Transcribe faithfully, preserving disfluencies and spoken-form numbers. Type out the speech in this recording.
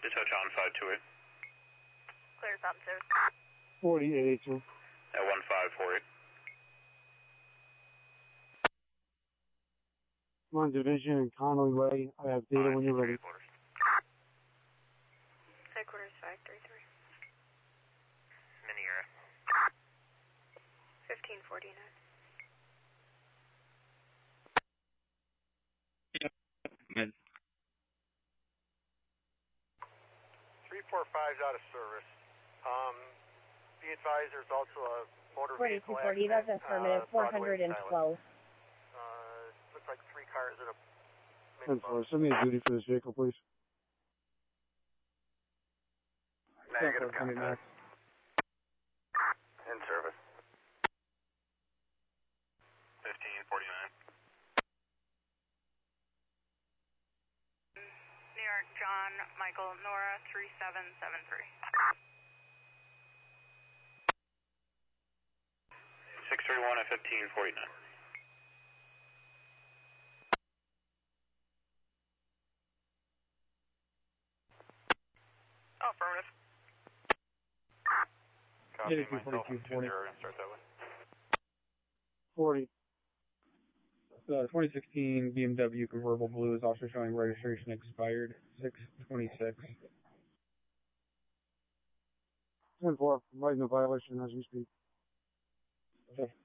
Detach on five two eight. Clear stop and service. forty-eight eighty-two. At one five four eight. I'm on Division and Connolly Way. I have data when you're ready. Headquarters five three three. Mini era. fifteen forty-nine. Good. three four five's out of service. Um, be advised there's also a motor vehicle forty-two forty, that's accident, affirmative, uh, four Broadway hundred twelve. Uh, looks like three cars in a ten four, send me a duty for this vehicle, please. Negative ten four, contact. In service. fifteen forty-nine. New York, John, Michael, Nora, three seven seven three. six three one at fifteen forty-nine. Oh, affirmative. Copy, eighty-two myself, forty-two two forty. zero, and start that way. forty. Uh, twenty sixteen B M W convertible blue is also showing registration expired. six twenty-six. ten four, I'm writing a violation as we speak.